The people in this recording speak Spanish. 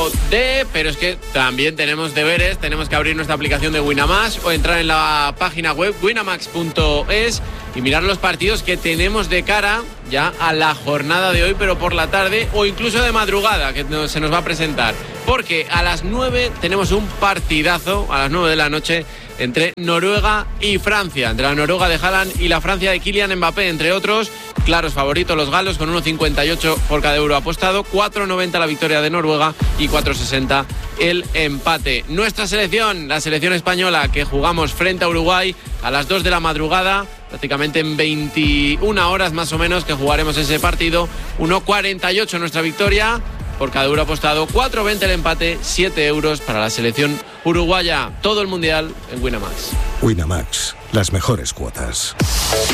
Pero es que también tenemos deberes, tenemos que abrir nuestra aplicación de Winamax o entrar en la página web winamax.es y mirar los partidos que tenemos de cara ya a la jornada de hoy, pero por la tarde o incluso de madrugada, que se nos va a presentar. Porque a las 9 tenemos un partidazo, a las 9 de la noche, entre Noruega y Francia, entre la Noruega de Haaland y la Francia de Kylian Mbappé, entre otros. Claros favoritos los galos con 1,58 por cada euro apostado, 4,90 la victoria de Noruega y 4,60 el empate. Nuestra selección, la selección española, que jugamos frente a Uruguay a las 2 de la madrugada, prácticamente en 21 horas más o menos que jugaremos ese partido. 1,48 nuestra victoria por cada euro apostado, 4,20 el empate, 7 euros para la selección uruguaya. Todo el mundial en Winamax. Winamax, las mejores cuotas.